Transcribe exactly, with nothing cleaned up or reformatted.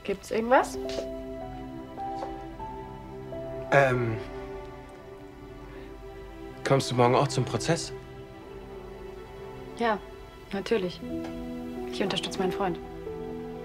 Gibt's irgendwas? Ähm. Kommst du morgen auch zum Prozess? Ja, natürlich. Ich unterstütze meinen Freund.